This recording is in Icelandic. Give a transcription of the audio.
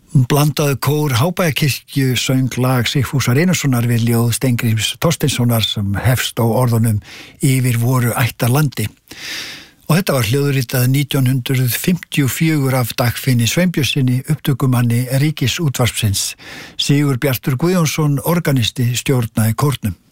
Blandaðu kór Hábæjarkirkju söng lag Sigfúsar Einarssonar við ljóð Steingríms Thorsteinssonar sem hefst á orðunum Yfir voru ættarlandi. Og þetta var hljóðritað 1954 af Dagfinni Sveinbjörnssyni, upptökumanni Ríkisútvarpsins. Sigurbjartur Guðjónsson, organisti, stjórnaði kórnum.